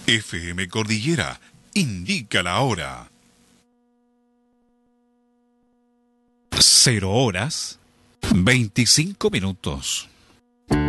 FM Cordillera indica la hora. 0 horas 25 minutos.